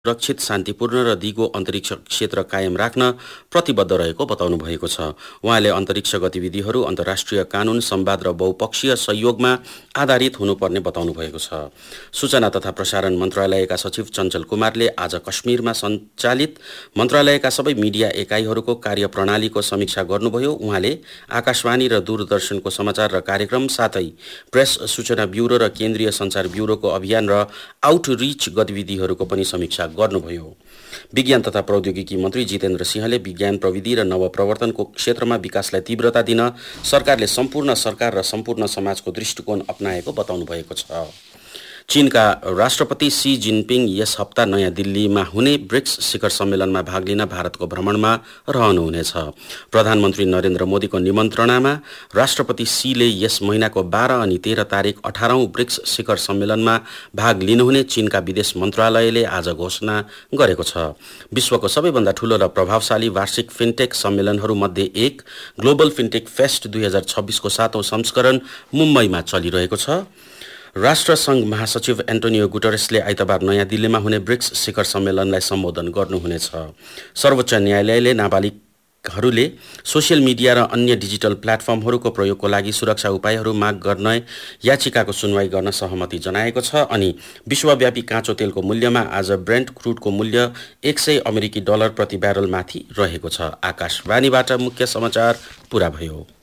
सुरक्षित, शान्तिपूर्ण र दिगो अन्तरिक्ष क्षेत्र कायम राख्न प्रतिबद्ध रहेको बताउनु भएको छ। उहाँले अन्तरिक्ष गतिविधिहरू अन्तर्राष्ट्रिय कानून, संवाद र बहुपक्षीय सहयोगमा आधारित हुनुपर्ने बताउनु भएको छ। सूचना तथा प्रसारण मन्त्रालयका सचिव चञ्चल कुमारले आज कश्मीरमा सञ्चालित मन्त्रालयका सबै मिडिया एकाइहरूको कार्यप्रणालीको समीक्षा गर्नुभयो। उहाँले आकाशवाणी र दूरदर्शनको समाचार र कार्यक्रम साथै प्रेस सूचना ब्युरो र केन्द्रीय सञ्चार ब्युरोको अभियान र आउटरिच गतिविधिहरूको पनि समीक्षा गर्नुभयो। विज्ञान तथा प्रौद्योगिकी मन्त्री जितेन्द्र सिंहले विज्ञान, प्रविधि र नवप्रवर्तनको क्षेत्रमा विकासलाई तीव्रता दिन सरकारले सम्पूर्ण सरकार र सम्पूर्ण समाजको दृष्टिकोण अपनाएको बताउनु भएको छ। चीनका राष्ट्रपति सी जिनपिङ यस हप्ता नयाँ दिल्लीमा हुने ब्रिक्स शिखर सम्मेलनमा भाग लिन भारतको भ्रमणमा रहनुहुनेछ। प्रधानमन्त्री नरेन्द्र मोदीको निमन्त्रणामा राष्ट्रपति सीले यस महिनाको 12 अनि 13 तारिक 18औं ब्रिक्स शिखर सम्मेलनमा भाग लिनुहुने चीनका विदेश मन्त्रालयले आज घोषणा गरेको छ। विश्वको सबैभन्दा ठूलो र प्रभावशाली वार्षिक फिनटेक सम्मेलनहरूमध्ये एक ग्लोबल फिनटेक फेस्ट 2026 को 7औं संस्करण मुम्बईमा चलिरहेको छ। राष्ट्रसङ्घ महासचिव एन्टोनियो गुटरेसले आइतबार नयाँ दिल्लीमा हुने ब्रिक्स शिखर सम्मेलनलाई सम्बोधन गर्नुहुनेछ। सर्वोच्च न्यायालयले नाबालिगहरूले सोसियल मिडिया र अन्य डिजिटल प्लेटफर्महरूको प्रयोगको लागि सुरक्षा उपायहरू माग गर्ने याचिकाको सुनवाई गर्न सहमति जनाएको छ। अनि विश्वव्यापी काँचो तेलको मूल्यमा आज ब्रेन्ट क्रुडको मूल्य $100 प्रति ब्यारल माथि रहेको छ। आकाशवाणीबाट मुख्य समाचार पूरा भयो।